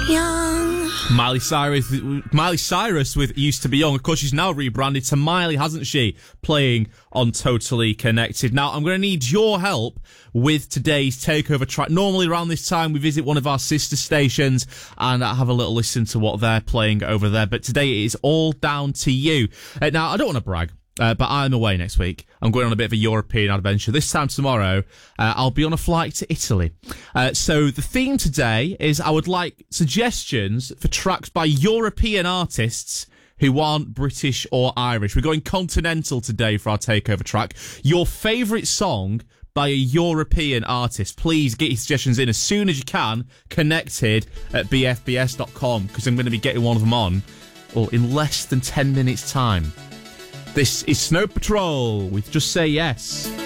Young. Miley Cyrus with Used to Be Young. Of course, she's now rebranded to Miley, hasn't she? Playing on Totally Connected. Now, I'm going to need your help with today's takeover track. Normally around this time, we visit one of our sister stations and have a little listen to what they're playing over there. But today it is all down to you. Now, I don't want to brag. But I'm away next week. I'm going on a bit of a European adventure. This time tomorrow, I'll be on a flight to Italy. So the theme today is I would like suggestions for tracks by European artists who aren't British or Irish. We're going continental today for our takeover track. Your favourite song by a European artist. Please get your suggestions in as soon as you can. Connected at bfbs.com, because I'm going to be getting one of them on in less than 10 minutes' time. This is Snow Patrol with Just Say Yes.